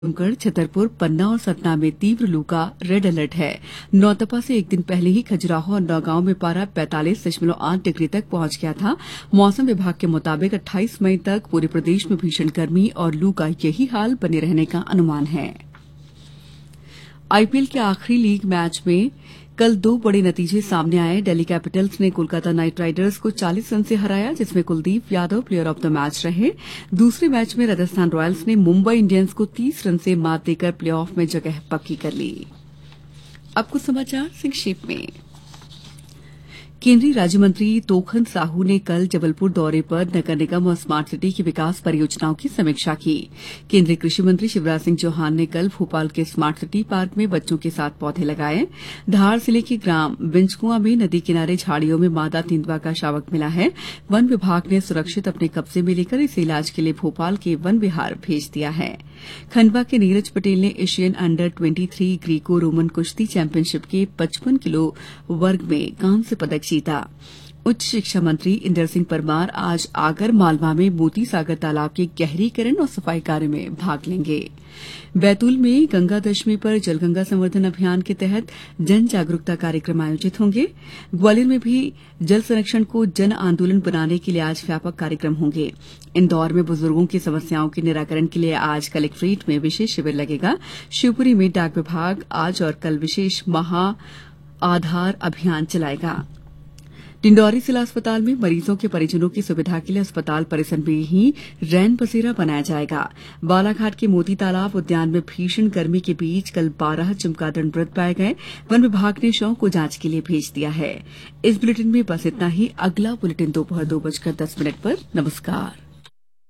टीकमगढ़, छतरपुर, पन्ना और सतना में तीव्र लू का रेड अलर्ट है। नौतपा से एक दिन पहले ही खजुराहो और नौगांव में पारा 45.8 डिग्री तक पहुंच गया था। मौसम विभाग के मुताबिक 28 मई तक पूरे प्रदेश में भीषण गर्मी और लू का यही हाल बने रहने का अनुमान है। आईपीएल के आखिरी लीग मैच में कल दो बड़े नतीजे सामने आए। दिल्ली कैपिटल्स ने कोलकाता नाइट राइडर्स को 40 रन से हराया, जिसमें Kuldeep Yadav player of the match रहे। दूसरे मैच में राजस्थान रॉयल्स ने मुंबई इंडियंस को 30 रन से मात देकर प्लेऑफ में जगह पक्की कर ली। अब कुछ समाचार संक्षेप में। केंद्रीय राज्य मंत्री तोखन साहू ने कल जबलपुर दौरे पर नगर निगम और स्मार्ट सिटी की विकास परियोजनाओं की समीक्षा की। केंद्रीय कृषि मंत्री शिवराज सिंह चौहान ने कल भोपाल के स्मार्ट सिटी पार्क में बच्चों के साथ पौधे लगाए। धार जिले के ग्राम बिंजकुआ में नदी किनारे झाड़ियों में मादा तेंदुआ का शावक मिला है। वन विभाग ने सुरक्षित अपने कब्जे में लेकर इसे इलाज के लिए भोपाल के वन विहार भेज दिया है। खंडवा के नीरज पटेल ने एशियन अंडर 23 ग्रीको रोमन कुश्ती चैंपियनशिप के 55 किलो वर्ग में कांस्य पदक जीता। उच्च शिक्षा मंत्री इंदर सिंह परमार आज आगर मालवा में मोती सागर तालाब के गहरीकरण और सफाई कार्य में भाग लेंगे। बैतूल में गंगा दशमी पर जलगंगा संवर्धन अभियान के तहत जन जागरूकता कार्यक्रम आयोजित होंगे। ग्वालियर में भी जल संरक्षण को जन आंदोलन बनाने के लिए आज व्यापक कार्यक्रम होंगे। इंदौर में बुजुर्गों की समस्याओं के निराकरण के लिए आज कलेक्ट्रेट में विशेष शिविर लगेगा। शिवपुरी में डाक विभाग आज और कल विशेष महा आधार अभियान चलाएगा। डिंडौरी जिला अस्पताल में मरीजों के परिजनों की सुविधा के लिए अस्पताल परिसर में ही रैन बसेरा बनाया जाएगा। बालाघाट के मोती तालाब उद्यान में भीषण गर्मी के बीच कल 12 चमगादड़ मृत पाए गए। वन विभाग ने शव को जांच के लिए भेज दिया है। इस बुलेटिन में बस इतना ही। अगला बुलेटिन दोपहर 2:10 पर। नमस्कार।